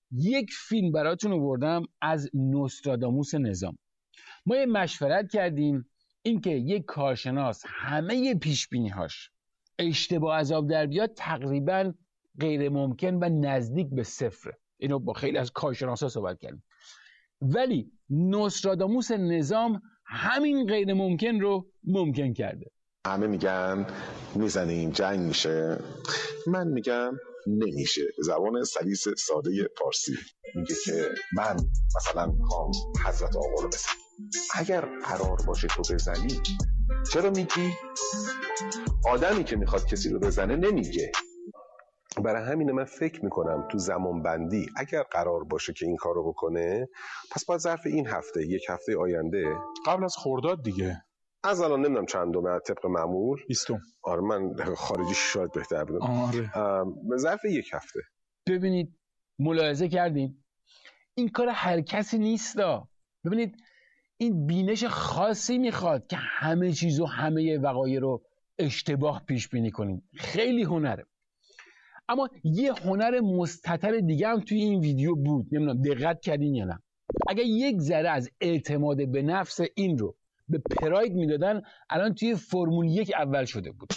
یک فیلم براتون آوردم از نوستراداموس نظام. ما یه مشورت کردیم اینکه یک کارشناس همه پیشبینی‌هاش اشتباه از آب در بیاد تقریبا غیر ممکن و نزدیک به صفره. اینو با خیلی از کارشناسا صحبت کردیم، ولی نوستراداموس نظام همین غیر ممکن رو ممکن کرده. همه میگن میزنیم جنگ میشه، من میگم نمیشه. زبان سلیس ساده فارسی میگه که من مثلا میخوام حضرت آقا رو بزنم. اگر قرار باشه تو بزنی چرا میگی؟ آدمی که میخواد کسی رو بزنه نمیگه. برای همین من فکر میکنم تو زمان بندی اگر قرار باشه که این کار رو بکنه، پس باید ظرف این هفته، یک هفته آینده، قبل از خرداد دیگه، از الان نمیدونم چندمه طبق معمول 20. آره من خارجی شاید بهتر بدونم. آره. ظرف یک هفته. ببینید ملاحظه کردین این کار هر کسی نیستا. ببینید این بینش خاصی میخواد که همه چیز و همه وقایع رو اشتباه پیش بینی کنیم. خیلی هنره. اما یه هنر مستتر دیگه هم توی این ویدیو بود، نمیدونم دقت کردین یا نه. اگر یک ذره از اعتماد به نفس این رو به پراید میدادن الان توی فرمول 1 اول شده بود.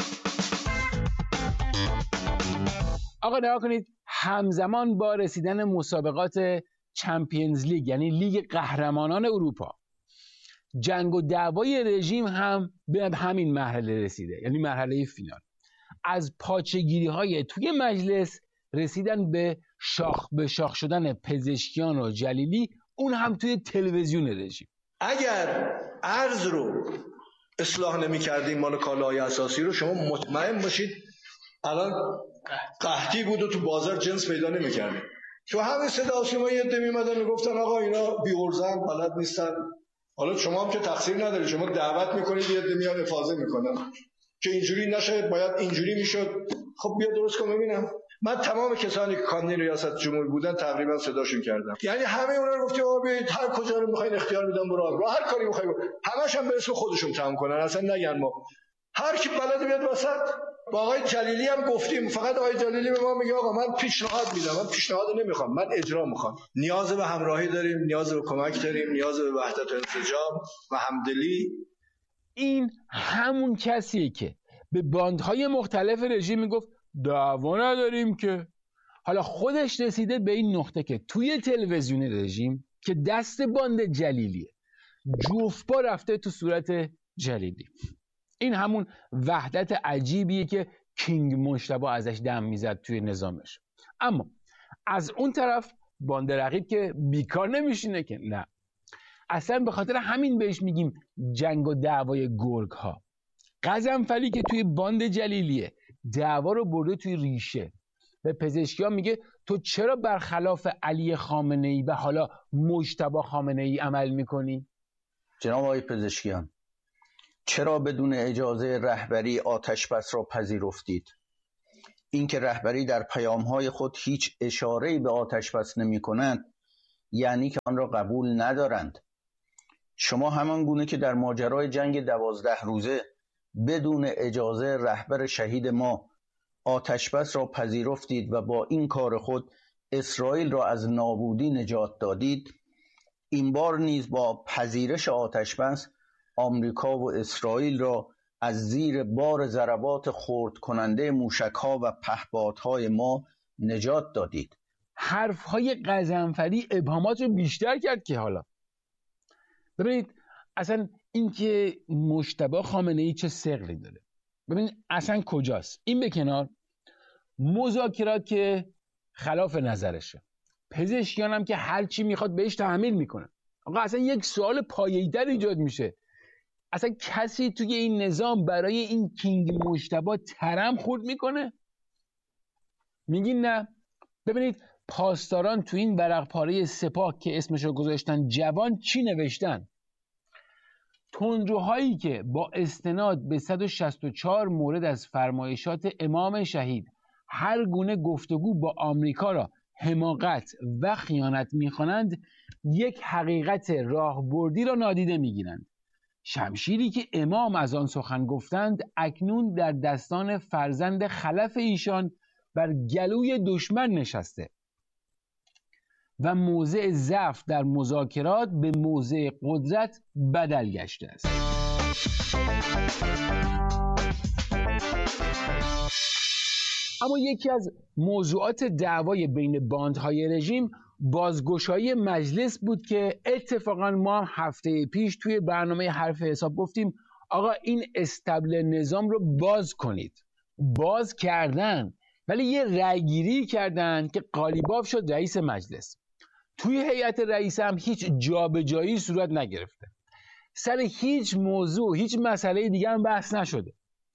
آقا نگاه کنید، همزمان با رسیدن مسابقات چمپیونز لیگ یعنی لیگ قهرمانان اروپا، جنگ و دعوای رژیم هم به همین مرحله رسیده، یعنی مرحله فینال. از پاچگیری های توی مجلس رسیدن به شاخ به شاخ شدن پزشکیان و جلیلی، اون هم توی تلویزیون رژیم. اگر ارز رو اصلاح نمی کردیم مال کالاهای اساسی رو، شما مطمئن باشید الان قحطی بود و تو بازار جنس پیدا نمی کردیم. تو همین صدا شما یه عده میمدن میگفتن آقا اینا بی‌ارزن، بلد نیستن. حالا شما هم که تقصیر نداری، شما دعوت میکنید یه عده میان افاضه میکنن که اینجوری نشه، باید اینجوری میشد. خب بیا درست کن ببینم. من تمام کسانی که کاندید ریاست جمهوری بودن تقریبا صداشون کردم، یعنی همه اونا رو گفتیم آقا بیایید هر کجا رو میخواین اختیار میدم برو هر کاری میخواید، همش هم به اسم خودشون تمام کنن، اصلا نگن ما هر کی بلد بیاد وسط. با آقای جلیلی هم گفتیم، فقط آقای جلیلی به ما میگه آقا من پیشنهاد میدم، من پیشنهاد نمیخوام، من اجرا میخوام. نیاز به همراهی داریم، نیاز به کمک داریم، نیاز به وحدت و انسجام و همدلی. این همون کسیه که به باندهای مختلف رژیم میگفت دعوا نداریم که. حالا خودش رسیده به این نقطه که توی تلویزیون رژیم که دست باند جلیلیه، جوفبا رفته تو صورت جلیلی. این همون وحدت عجیبیه که کینگ مجتبی ازش دم میزد توی نظامش. اما از اون طرف باند رقیب که بیکار نمیشینه که، نه، اصلا به خاطر همین بهش میگیم جنگ و دعوای گرگ ها. قزنفری که توی باند جلیلیه دعوا رو برده توی ریشه، به پزشکیان میگه تو چرا برخلاف علی خامنه ای و حالا مجتبی خامنه ای عمل میکنی؟ جناب آقای پزشکیان، چرا بدون اجازه رهبری آتشبس را پذیرفتید؟ اینکه رهبری در پیامهای خود هیچ اشاره‌ای به آتشبس نمی‌کنند یعنی که آن را قبول ندارند. شما همان گونه که در ماجرای جنگ 12 روزه بدون اجازه رهبر شهید ما آتشبس را پذیرفتید و با این کار خود اسرائیل را از نابودی نجات دادید، این بار نیز با پذیرش آتشبس آمریکا و اسرائیل را از زیر بار ضربات خرد کننده موشک‌ها و پهپادهای ما نجات دادید. حرف‌های قزنفری ابهامات رو بیشتر کرد که حالا ببینید اصلا اینکه مجتبی خامنه‌ای چه ثقلی داره، ببینید اصلا کجاست. این به کنار، مذاکرات که خلاف نظرشه، پزشکیان هم که هر چی میخواد بهش تحمیل میکنه. آقا اصلا یک سوال پایه‌ای‌تر ایجاد میشه، اصلا کسی توی این نظام برای این کینگ مجتبی ترم خورد میکنه؟ میگین نه. ببینید پاسداران تو این ورق پاره سپاه که اسمشو گذاشتن جوان چی نوشتن؟ تندروهایی که با استناد به 164 مورد از فرمایشات امام شهید هر گونه گفتگو با آمریکا را حماقت و خیانت میخوانند، یک حقیقت راهبردی را نادیده میگیرند. شمشیری که امام از آن سخن گفتند اکنون در دستان فرزند خلف ایشان بر گلوی دشمن نشسته. و موضع ضعف در مذاکرات به موضع قدرت بدل گشته است. اما یکی از موضوعات دعوای بین باندهای رژیم بازگشایی مجلس بود که اتفاقا ما هم هفته پیش توی برنامه حرف حساب گفتیم آقا این استبل نظام رو باز کنید. باز کردن، ولی یه رأیگیری کردن که قالیباف شد رئیس مجلس. توی هیئت رئیس هم هیچ جابجایی صورت نگرفته، سر هیچ موضوع هیچ مسئله دیگه هم بحث نشده.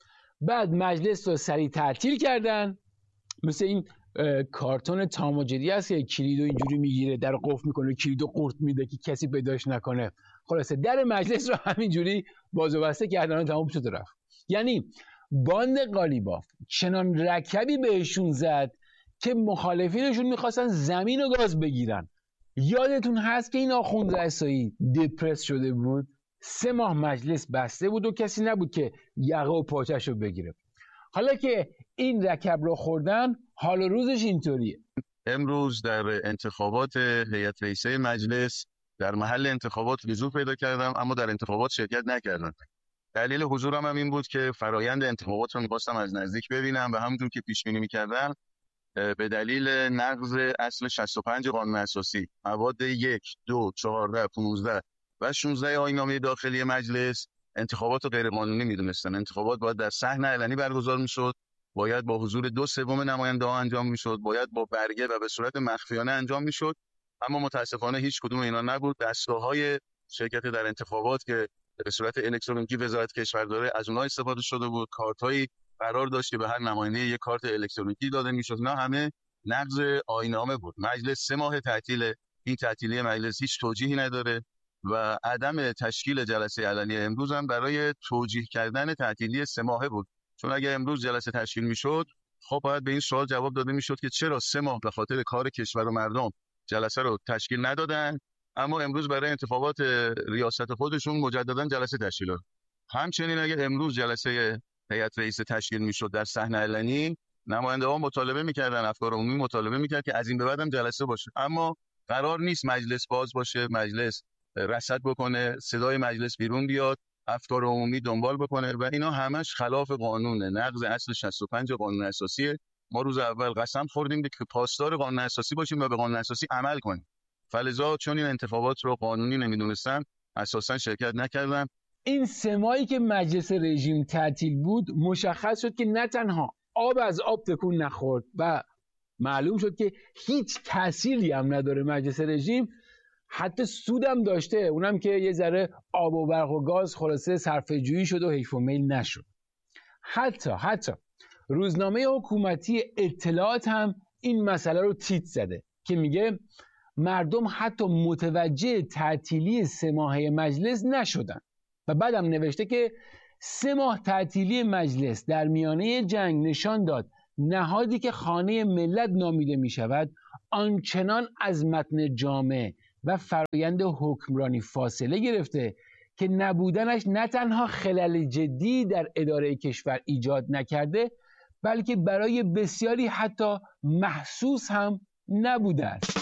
بعد مجلس رو سریع تعطیل کردن، مثل این کارتون تام و جری هست که کلیدو اینجوری میگیره در قفل میکنه، کلیدو قورت میده که کسی پیداش نکنه. خلاصه در مجلس رو همینجوری باز و بسته کردن و تمام شد رفت. یعنی باند قالیباف چنان رکبی بهشون زد که مخالفینشون میخواستن زمین و گاز بگیرن. یادتون هست که این آخوند رسایی دپرس شده بود، 3 ماه مجلس بسته بود و کسی نبود که یقه و پاچش رو بگیره. حالا که این رکب رو خوردن، حال و روزش اینطوریه. امروز در انتخابات هیئت رئیسه مجلس در محل انتخابات حضور پیدا کردم، اما در انتخابات شرکت نکردم. دلیل حضورم هم این بود که فرایند انتخابات رو می‌خواستم از نزدیک ببینم و همونطور که پیش بینی می‌کردم به دلیل نقض اصل 65 قانون اساسی مواد 1، 2، 14، 15 و 16 آیین‌نامه داخلی مجلس انتخابات رو غیر قانونی می‌دونستن. انتخابات باید در صحن علنی برگزار می‌شد، باید با حضور 2/3 نماینده‌ها انجام می‌شد، باید با برگه و به صورت مخفیانه انجام می‌شد. اما متاسفانه هیچ کدوم اینا نبود. دستگاه‌های شرکت در انتخابات که به صورت الکترونیکی وزارت کشور داره از اونها استفاده شده بود. کارت‌هایی قرار داشت که به هر نماینده یک کارت الکترونیکی داده می‌شد. نه، همه نقض آیین‌نامه بود. مجلس 3 ماه تعطیل. این تعطیلی مجلس هیچ توجیهی نداره و عدم تشکیل جلسه علنی امروز هم برای توجیه کردن تعطیلی 3 ماهه بود. چون اگه امروز جلسه تشکیل می‌شد، خب باید به این سوال جواب داده می‌شد که چرا 3 ماه به خاطر کار کشور و مردم جلسه رو تشکیل ندادن، اما امروز برای انتخابات ریاست خودشون مجددا جلسه تشکیل دادن. همچنین اگه امروز جلسه هیئت رئیس تشکیل میشد در صحن علنی، نماینده‌ها مطالبه می‌کردن، افکار عمومی مطالبه می‌کرد که از این به بعدم جلسه باشه. اما قرار نیست مجلس باز باشه، مجلس رصد بکنه، صدای مجلس بیرون بیاد، افکار عمومی دنبال بکنه و اینا همش خلاف قانونه، نقض اصل 65 قانون اساسی. ما روز اول قسم خوردیم که پاسدار قانون اساسی باشیم و به قانون اساسی عمل کنیم. فلذا چون این انتخابات رو قانونی نمیدونستم اساسا شرکت نکردم. این 3 ماهی که مجلس رژیم تعطیل بود مشخص شد که نه تنها آب از آب تکون نخورد و معلوم شد که هیچ تأثیری هم نداره مجلس رژیم، حتی سودم داشته، اونم که یه ذره آب و برق و گاز خلاصه صرفه جویی شد و حیف و میل نشد. حتی روزنامه حکومتی اطلاعات هم این مسئله رو تیتر زده که میگه مردم حتی متوجه تعطیلی 3 ماهه مجلس نشدن و بعدم نوشته که 3 ماه تعطیلی مجلس در میانه جنگ نشان داد نهادی که خانه ملت نامیده می شود آنچنان از متن جامع و فرایند حکمرانی فاصله گرفته که نبودنش نه تنها خلل جدی در اداره کشور ایجاد نکرده، بلکه برای بسیاری حتی محسوس هم نبوده است.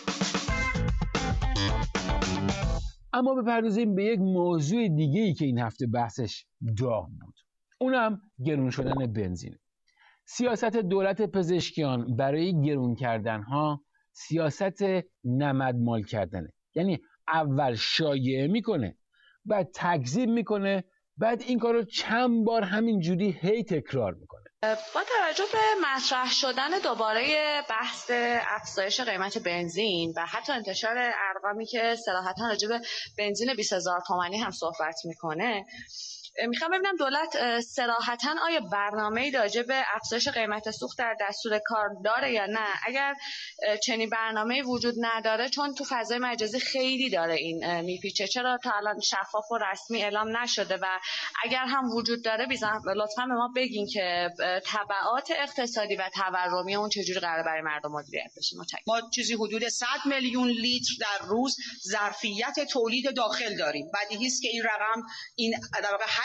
اما بپردازیم به یک موضوع دیگه‌ای که این هفته بحثش داغ بود، اونم گرون شدن بنزین. سیاست دولت پزشکیان برای گرون کردنها سیاست نمدمال کردنه. یعنی اول شایعه میکنه، بعد تکذیب میکنه، بعد این کار رو چند بار همینجوری هی تکرار میکنه. با توجه به مطرح شدن دوباره بحث افزایش قیمت بنزین و حتی انتشار ارقامی که صراحتاً راجع به بنزین 20,000 تومانی هم صحبت میکنه، میخوام ببینم دولت صراحتاً آیا برنامه‌ای راجع به افزایش قیمت سوخت در دستور کار داره یا نه؟ اگر چنین برنامه‌ای وجود نداره، چون تو فضای مجازی خیلی داره این میپیچه، چرا تا الان شفاف و رسمی اعلام نشده؟ و اگر هم وجود داره لطفاً به ما بگین که تبعات اقتصادی و تورمی اون چجوری قراره برای مردم مدیریت بشه. ما چیزی حدود 100 میلیون لیتر در روز ظرفیت تولید داخل داریم. بدیهی است که این رقم، این در واقع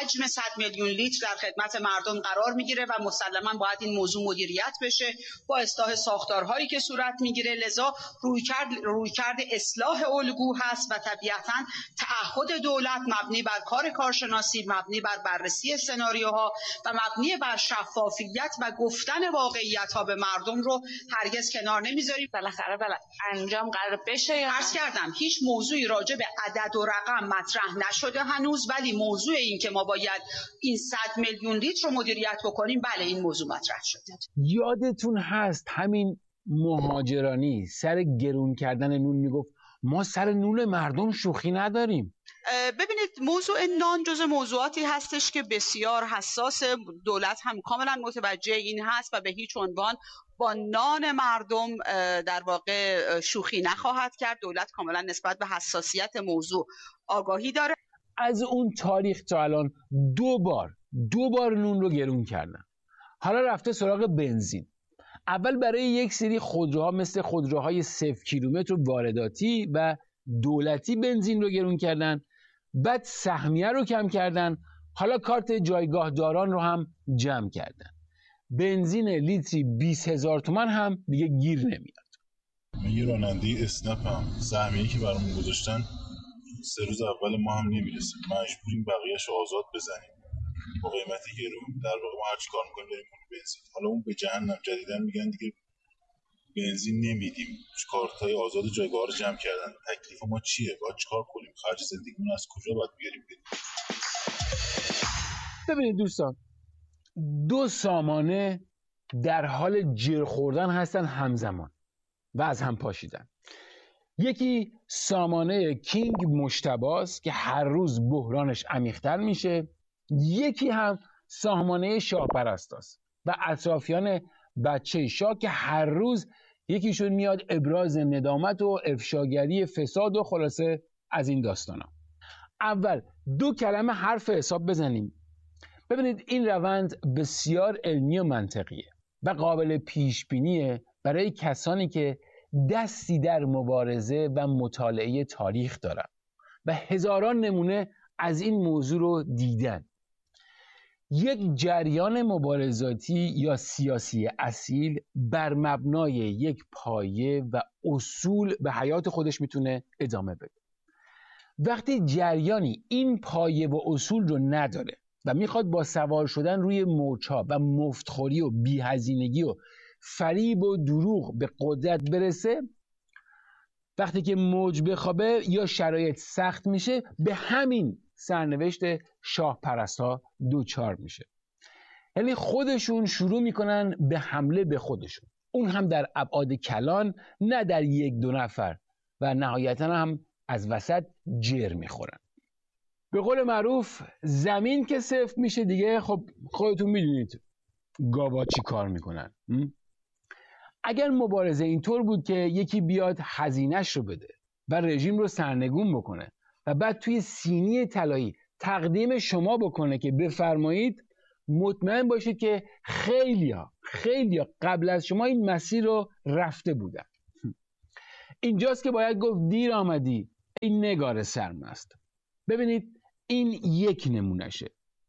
حجم 100 میلیون لیتر در خدمت مردم قرار میگیره و مسلما باید این موضوع مدیریت بشه با اصلاح ساختارهایی که صورت میگیره. لذا رویکرد اصلاح الگو هست و طبیعتاً تعهد دولت مبنی بر کار کارشناسی، مبنی بر بررسی سناریوها و مبنی بر شفافیت و گفتن واقعیت‌ها به مردم رو هرگز کنار نمیذاریم. بالاخره انجام قرار بشه یا عرض کردم هیچ موضوعی راجع به عدد و رقم مطرح نشده هنوز، ولی موضوع این که ما باید این 100 میلیون لیتر رو مدیریت بکنیم، بله این موضوع مطرح شده. یادتون هست همین مهاجرانی سر گرون کردن نون میگفت ما سر نون مردم شوخی نداریم. ببینید موضوع نان جزو موضوعاتی هستش که بسیار حساس، دولت هم کاملا متوجه این هست و به هیچ عنوان با نان مردم در واقع شوخی نخواهد کرد. دولت کاملا نسبت به حساسیت موضوع آگاهی داره. از اون تاریخ تا الان دو بار نون رو گرون کردن. حالا رفته سراغ بنزین. اول برای یک سری خودروها مثل خودروهای 0 کیلومتر وارداتی و دولتی بنزین رو گرون کردن، بعد سهمیه رو کم کردن، حالا کارت جایگاه داران رو هم جمع کردن. بنزین لیتری 20,000 تومان هم دیگه گیر نمیاد. من یه راننده اسنپم، سهمیه‌ای که برامون گذاشتن 3 روز اول ما هم نمیرسه، مجبوریم بقیه‌شو آزاد بزنیم با قیمتی گرون. در واقع ما هر چی کار می‌کنیم بریم بنزین. حالا اون به جهنم جدیدن میگن دیگه بنزین نمیدیم، کارتای آزاد جایگاه رو جمع کردن. تکلیف ما چیه؟ باید چیکار کنیم؟ خرج زندگیمون از کجا باید بیاریم بدیم؟ ببینید دوستان، 2 سامانه در حال جر خوردن هستن همزمان و از هم پاشیدن. یکی سامانه کینگ مجتباست که هر روز بحرانش عمیق‌تر میشه، یکی هم سامانه شاه پرستاست و اطرافیان بچه شاه که هر روز یکیشون میاد ابراز ندامت و افشاگری فساد و خلاصه از این داستانا. اول 2 کلمه حرف حساب بزنیم. ببینید این روند بسیار علمی و منطقیه و قابل پیش بینیه برای کسانی که دستی در مبارزه و مطالعه تاریخ دارن و هزاران نمونه از این موضوع رو دیدن. یک جریان مبارزاتی یا سیاسی اصیل بر مبنای یک پایه و اصول به حیات خودش میتونه ادامه بده. وقتی جریانی این پایه و اصول رو نداره و میخواد با سوار شدن روی موج‌ها و مفتخوری و بی‌هزینگی و فریب و دروغ به قدرت برسه، وقتی که موج بخوابه یا شرایط سخت میشه، به همین سرنوشت شاه پرستا دوچار میشه. یعنی خودشون شروع میکنن به حمله به خودشون، اون هم در ابعاد کلان، نه در 1-2 نفر، و نهایتا هم از وسط جر میخورن. به قول معروف زمین که صفر میشه دیگه، خب خودتون میدونید گاوا چی کار میکنن. اگر مبارزه اینطور بود که یکی بیاد هزینه‌اش رو بده و رژیم رو سرنگون بکنه و بعد توی سینی طلایی تقدیم شما بکنه که بفرمایید، مطمئن باشید که خیلیا قبل از شما این مسیر رو رفته بودن. اینجاست که باید گفت دیر آمدی این نگار سرمست. ببینید این یک نمونشه.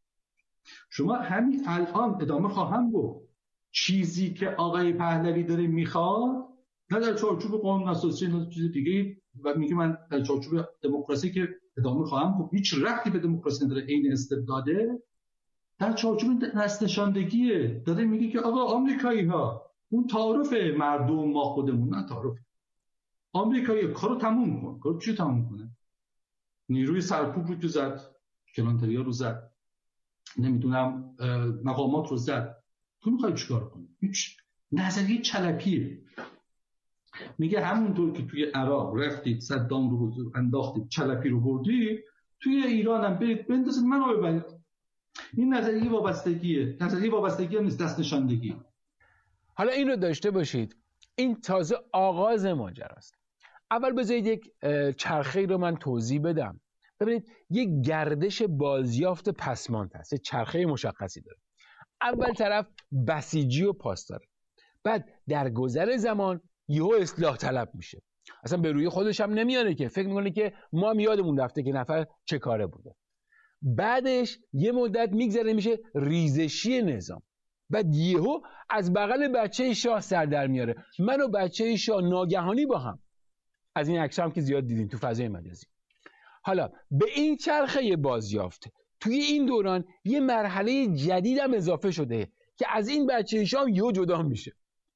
شما همین الان ادامه خواهم گفت چیزی که آقای پهلوی داره میخواد، نه در چارچوب قانون اساسی نه چیز دیگه، و میگه من در چارچوب دموکراسی که ادامه خواهم گفت، هیچ ربطی به دموکراسی نداره، عین استبداده. در چارچوب نسل‌نشاندگیه، داره میگه که آقا آمریکایی ها اون تعارف مردم ما خودمون، نه تعارف آمریکایی، کارو تموم کن. کارو چی تموم کنه؟ نیروی سرکوب رو زد، کلانتریا رو زد، نمیدونم مقامات رو زد. تو میخوای چیکار کنی؟ هیچ نظریه چلپیه. میگه همونطور که توی عراق رفتید صدام رو انداختید، چلپی رو بردید، توی ایران هم برید بندازید منو ببرید. این نظریه وابستگیه. نظریه وابستگی هم نیست، دست نشاندگی. حالا این رو داشته باشید، این تازه آغاز ماجراست. اول بذارید یک چرخه رو من توضیح بدم. ببینید یک گردش بازیافت پسماند هست، چرخه مشخصی داره. اول طرف بسیجی و پاسداره، بعد در گذر زمان یهو اصلاح طلب میشه، اصلا به روی خودش هم نمیاره که فکر میکنه که ما یادمون رفته که نفر چه کاره بوده. بعدش یه مدت میگذره میشه ریزشی نظام. بعد یهو از بغل بچه شاه سر در میاره، من و بچه شاه ناگهانی با هم. از این عکس هم که زیاد دیدین تو فضای مجازی. حالا به این چرخه بازیافت توی این دوران یه مرحله جدید هم اضافه شده که از این بچه شاه یهو جدا میشه.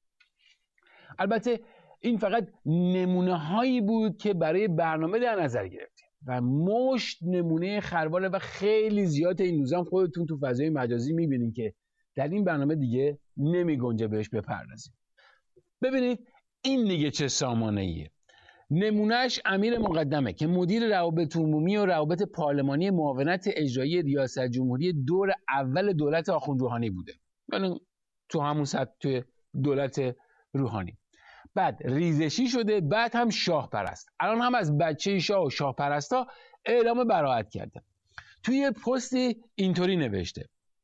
البته این فقط نمونه هایی بود که برای برنامه در نظر گرفتیم و مشت نمونه خرباله و خیلی زیاد. این روزا خودتون تو فضای مجازی میبینید که در این برنامه دیگه نمیگنجه بهش بپردازیم. ببینید این دیگه چه سامانه‌ایه. نمونهش امیر مقدمه که مدیر روابط عمومی و روابط پارلمانی معاونت اجرایی ریاست جمهوری دور اول دولت آخوند روحانی بوده، یعنی تو همون سطح توی دولت روحانی. بعد ریزشی شده، بعد هم شاه پرست. الان هم از بچه شاه و شاه پرستا اعلام براءت کرده. توی پستی اینطوری نوشته: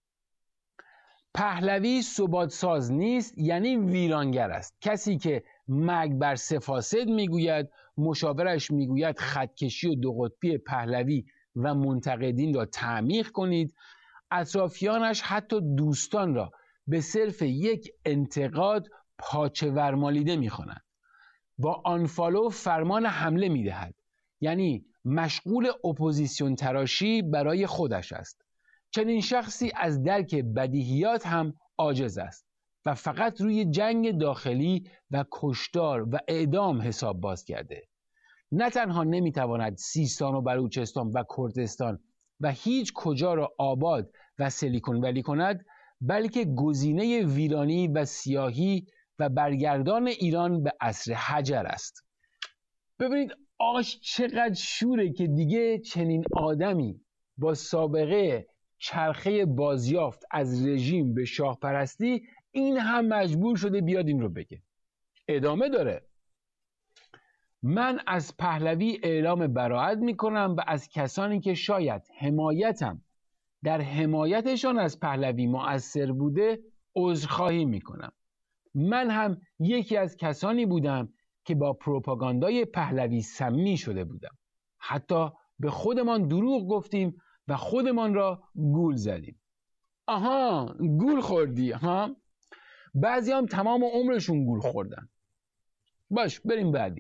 پهلوی ثبات ساز نیست، یعنی ویرانگر است. کسی که مرگ بر سه فاسد میگوید، مشاورش میگوید خطکشی و دو قطبی پهلوی و منتقدین را تعمیق کنید. اطرافیانش حتی دوستان را به صرف یک انتقاد پاچه ورمالیده میخوانند. با آنفالو فرمان حمله میدهد، یعنی مشغول اپوزیسیون تراشی برای خودش است. چنین شخصی از درک بدیهیات هم عاجز است و فقط روی جنگ داخلی و کشتار و اعدام حساب باز کرده. نه تنها نمیتواند سیستان و بلوچستان و کردستان و هیچ کجا را آباد و سیلیکون ولی کند، بلکه گزینه ویرانی و سیاهی و برگردان ایران به عصر حجر است. ببینید آش چقدر شوره که دیگه چنین آدمی با سابقه چرخه بازیافت از رژیم به شاه پرستی این هم مجبور شده بیاد این رو بگه. ادامه داره: من از پهلوی اعلام براءت میکنم و از کسانی که شاید حمایتم در حمایتشان از پهلوی مؤثر بوده عذرخواهی میکنم. من هم یکی از کسانی بودم که با پروپاگاندای پهلوی سمی شده بودم. حتی به خودمان دروغ گفتیم و خودمان را گول زدیم. آها، گول خوردی ها؟ بعضی هم تمام عمرشون گول خوردن. باش بریم بعدی.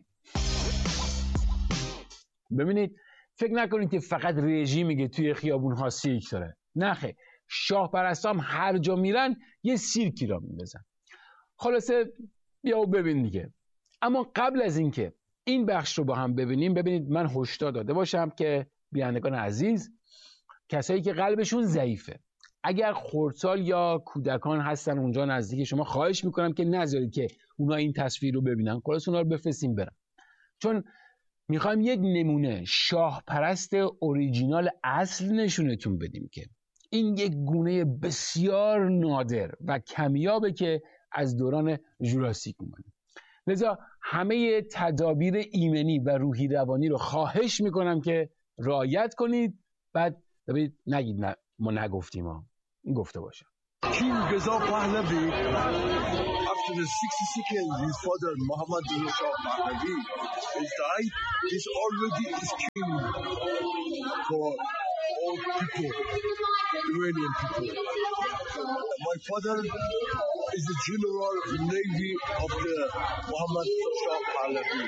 ببینید فکر نکنید که فقط رژیمی که توی خیابون ها سیرک داره. نه خیر، شاه پرستام هر جا میرن یه سیرکی را میندازن. خلاصه بیا و ببین دیگه. اما قبل از اینکه این بخش رو با هم ببینیم، ببینید من هشدار داده باشم که بینندگان عزیز، کسایی که قلبشون ضعیفه، اگر خردسال یا کودکان هستن اونجا نزدیک شما، خواهش میکنم که نذارید که اونا این تصویر رو ببینن، خلاص اونا رو بفرستیم برن. چون میخوایم یک نمونه شاه پرست اوریجینال اصل نشونتون بدیم که این یک گونه بسیار نادر و کمیابه که از دوران ژوراسیک اومده. لذا همه تدابیر ایمنی و روحی روانی رو خواهش میکنم که رعایت کنید. بعد ببینید نگید نه ما نگفتیم ها، این گفته باشم. King Reza Pahlavi, after the 60 seconds, his father Muhammad Reza Shah Pahlavi has died. He's already is king for all people, Iranian people. My father is the general navy of the Muhammad Reza Shah Pahlavi.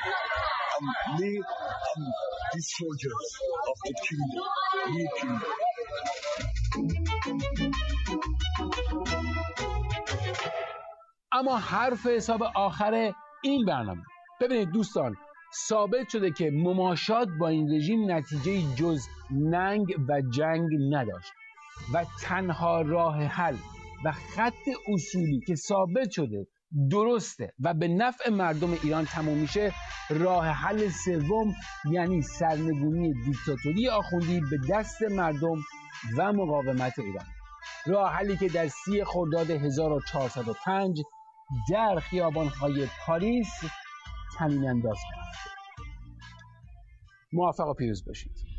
I'm the soldiers of the kingdom, new kingdom. اما حرف حساب آخر این برنامه. ببینید دوستان، ثابت شده که مماشات با این رژیم نتیجه جز ننگ و جنگ نداشت و تنها راه حل و خط اصولی که ثابت شده درسته و به نفع مردم ایران تموم میشه، راه حل سوم یعنی سرنگونی دیکتاتوری آخوندی به دست مردم و مقاومت ایران. راه حلی که در 30 خرداد 1405 در خیابان‌های پاریس طنین انداز کرد. موفق و پیروز باشید.